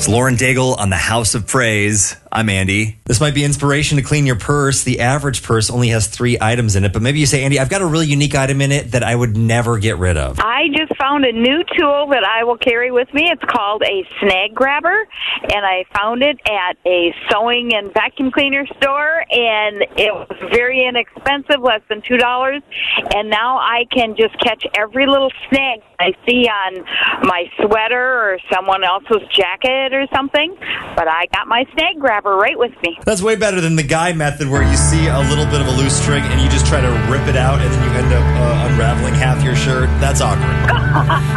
It's Lauren Daigle on the House of Praise. I'm Andy. This might be inspiration to clean your purse. The average purse only has 3 items in it, but maybe you say, Andy, I've got a really unique item in it that I would never get rid of. I just found a new tool that I will carry with me. It's called a snag grabber, and I found it at a sewing and vacuum cleaner store, and it was very inexpensive, less than $2, and now I can just catch every little snag I see on my sweater or someone else's jacket or something, but I got my snag grabber right with me. That's way better than the guy method where you see a little bit of a loose string and you just try to rip it out and then you end up unraveling half your shirt. That's awkward.